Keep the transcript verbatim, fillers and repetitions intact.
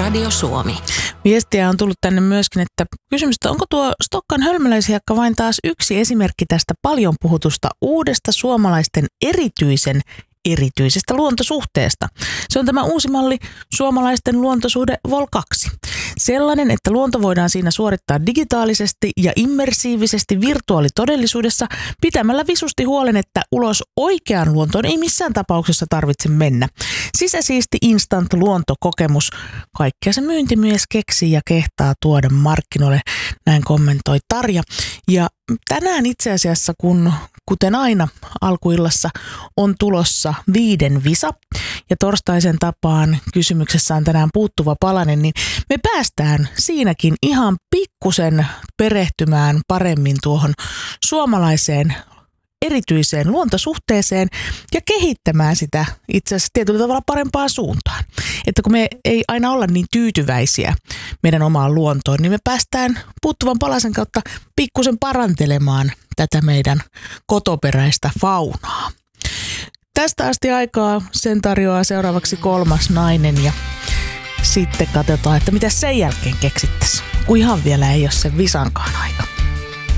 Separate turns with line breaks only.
Radio Suomi.
Viestiä on tullut tänne myöskin, että kysymys, että onko tuo Stokkan hölmöläishiekka vain taas yksi esimerkki tästä paljon puhutusta uudesta suomalaisten erityisen erityisestä luontosuhteesta. Se on tämä uusi malli suomalaisten luontosuhde Vol kaksi. Sellainen, että luonto voidaan siinä suorittaa digitaalisesti ja immersiivisesti virtuaalitodellisuudessa pitämällä visusti huolen, että ulos oikeaan luontoon ei missään tapauksessa tarvitse mennä. Sisäsiisti instant luontokokemus. Kaikkea se myyntimies keksii ja kehtaa tuoda markkinoille, näin kommentoi Tarja. Ja tänään itse asiassa, kun kuten aina alkuillassa on tulossa viiden visa ja torstaisen tapaan kysymyksessä on tänään puuttuva palanen, niin me päästään siinäkin ihan pikkusen perehtymään paremmin tuohon suomalaiseen erityiseen luontosuhteeseen ja kehittämään sitä itse asiassa tietyllä tavalla parempaan suuntaan. Että kun me ei aina olla niin tyytyväisiä meidän omaan luontoon, niin me päästään puuttuvan palasen kautta pikkusen parantelemaan tätä meidän kotoperäistä faunaa. Tästä asti aikaa sen tarjoaa seuraavaksi kolmas nainen ja sitten katsotaan, että mitä sen jälkeen keksittäisiin, kun ihan vielä ei ole sen visankaan aika.